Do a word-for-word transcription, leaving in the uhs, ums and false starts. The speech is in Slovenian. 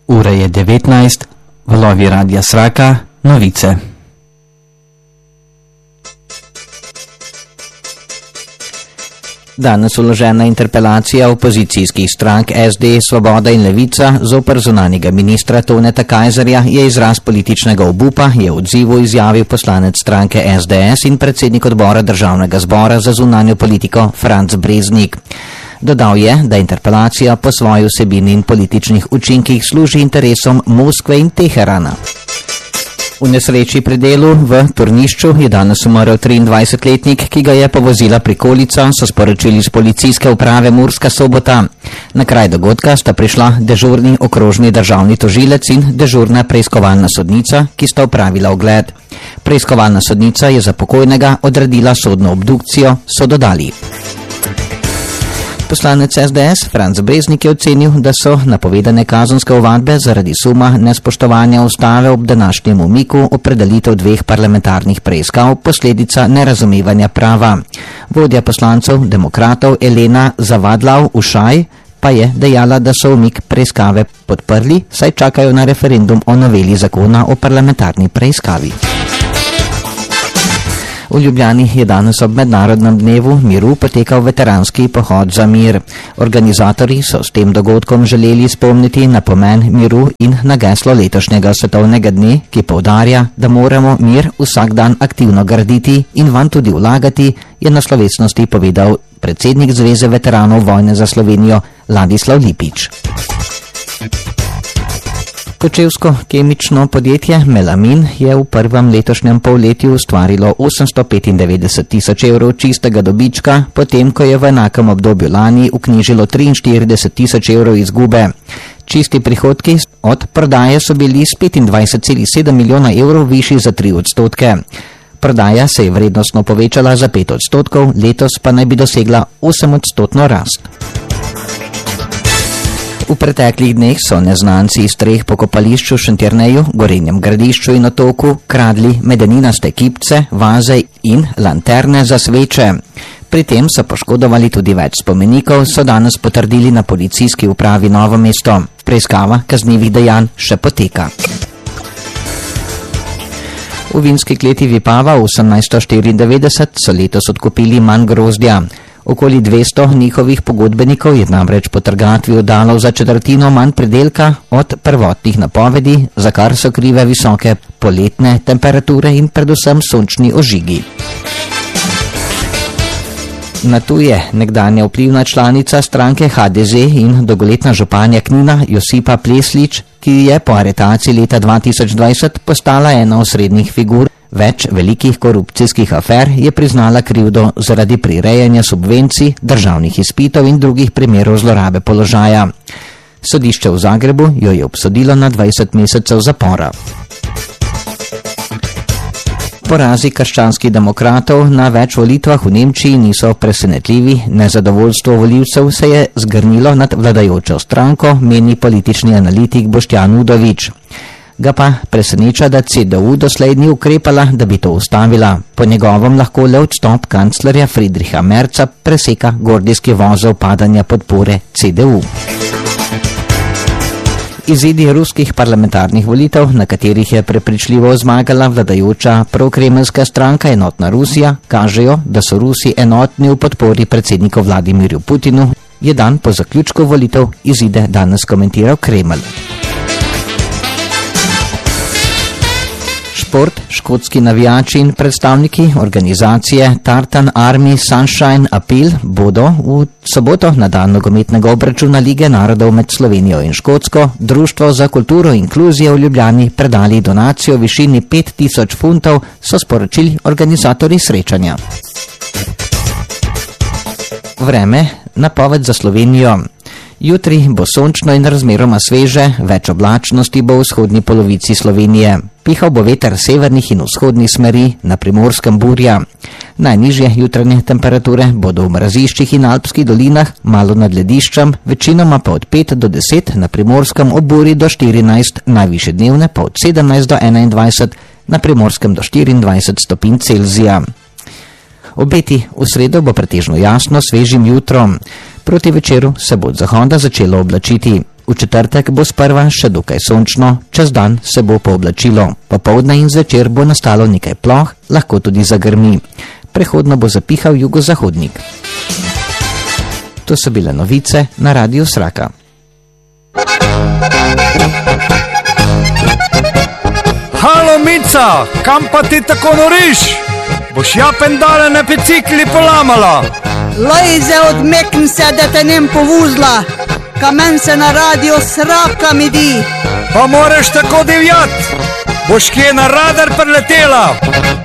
Ura je devetnajst, valovi Radia Sraka, novice. Danes vložena interpelacija opozicijskih strank S D, Svoboda in Levica zoper zunanjega ministra Toneta Kajzerja je izraz političnega obupa, je v odzivu izjavil poslanec stranke S D S in predsednik odbora Državnega zbora za zunanjo politiko Franc Breznik. Dodal je, da interpelacija po svoji vsebini in političnih učinkih služi interesom Moskve in Teherana. V nesreči pri delu v Turnišču je danes umrl triindvajsetletnik, ki ga je povozila prikolica, so sporočili z policijske uprave Murska Sobota. Na kraj dogodka sta prišla dežurni okrožni državni tožilec in dežurna preiskovalna sodnica, ki sta opravila ogled. Preiskovalna sodnica je za pokojnega odredila sodno obdukcijo, so dodali. Poslanec S D S Franc Breznik je ocenil, da so napovedane kazenske ovadbe zaradi suma nespoštovanja ustave ob današnjem umiku opredelitev dveh parlamentarnih preiskav posledica nerazumevanja prava. Vodja poslancev demokratov Elena Zavadlav-Ušaj pa je dejala, da so umik preiskave podprli, saj čakajo na referendum o noveli zakona o parlamentarni preiskavi. V Ljubljani je danes ob mednarodnem dnevu miru potekal veteranski pohod za mir. Organizatorji so s tem dogodkom želeli spomniti na pomen miru in na geslo letošnjega svetovnega dne, ki poudarja, da moramo mir vsak dan aktivno graditi in vanj tudi vlagati, je na slovesnosti povedal predsednik Zveze veteranov vojne za Slovenijo Ladislav Lipič. Kočevsko kemično podjetje Melamin je v prvem letošnjem polletju ustvarilo osemsto petindevetdeset tisoč evrov čistega dobička, potem ko je v enakem obdobju lani vknjižilo triinštirideset tisoč evrov izgube. Čisti prihodki od prodaje so bili s petindvajset celih sedem milijona evrov višji za tri odstotke. Prodaja se je vrednostno povečala za pet odstotkov, letos pa naj bi dosegla osem odstotno rast. V preteklih dneh so neznanci iz treh pokopališč v Šentjerneju, Gorenjem Gradišču in Otoku kradli medeninaste kipce, vaze in lanterne za sveče. Pri tem so poškodovali tudi več spomenikov, so danes potrdili na policijski upravi Novo mesto. Preiskava kaznivih dejanj še poteka. V vinski kleti Vipava osemnajststo štiriindevetdeset so letos odkupili manj grozdja. Okoli dvesto njihovih pogodbenikov je namreč po trgatvi oddalo za četrtino manj pridelka od prvotnih napovedi, za kar so krive visoke poletne temperature in predvsem sončni ožigi. Na tu je nekdanja vplivna članica stranke H D Z in dolgoletna županja Knina Josipa Pleslič, ki je po aretaciji leta dva tisoč dvajset postala ena osrednjih figur več velikih korupcijskih afer, je priznala krivdo zaradi prirejanja subvencij, državnih izpitov in drugih primerov zlorabe položaja. Sodišče v Zagrebu jo je obsodilo na dvajset mesecev zapora. Porazi krščanskih demokratov na več volitvah v Nemčiji niso presenetljivi. Nezadovoljstvo volivcev se je zgrnilo nad vladajočo stranko, meni politični analitik Boštjan Udovič. Ga pa preseneča, da C D U doslej ni ukrepala, da bi to ustavila. Po njegovem lahko le odstop kanclerja Friedricha Merza preseka gordijski vozel padanja podpore C D U. Izidi ruskih parlamentarnih volitev, na katerih je prepričljivo zmagala vladajoča prokremeljska stranka Enotna Rusija, kažejo, da so Rusi enotni v podpori predsedniku Vladimirju Putinu, je dan po zaključku volitev izide danes komentiral Kremelj. Šport, škotski navijači in predstavniki organizacije Tartan Army Sunshine Appeal bodo v soboto na dan nogometnega obračuna Lige narodov med Slovenijo in Škotsko Društvo za kulturo in inkluzijo v Ljubljani predali donacijo v višini pet tisoč funtov, so sporočili organizatorji srečanja. Vreme, napoved za Slovenijo. Jutri bo sončno in razmeroma sveže, več oblačnosti bo v vzhodni polovici Slovenije. Pihal bo veter severnih in vzhodnih smeri, na Primorskem burja. Najnižje jutranje temperature bodo v Mraziščih in Alpskih dolinah, malo nad lediščem, večinoma pa od pet do deset, na Primorskem ob burji do štirinajst, najvišje dnevne pa od sedemnajst do enaindvajset, na Primorskem do štiriindvajset stopinj Celzija. Obeti v sredo bo pretežno jasno, svežim jutrom. Proti večeru se bo od zahoda začelo oblačiti. V četrtek bo sprva še dokaj sončno, čez dan se bo pooblačilo. Popoldne in zvečer bo nastalo nekaj ploh, lahko tudi zagrmi. Prehodno bo zapihal jugozahodnik. To so bile novice na Radiu Sraka. Halo, Mica, kam pa ti tako noriš? Boš ja pendale na bicikli polamala? Lojze, odmekni se, da te nem povuzla. Kamen se na Radio Sraka mi di. Pa moraš tako divjat. Boš kje na radar preletela.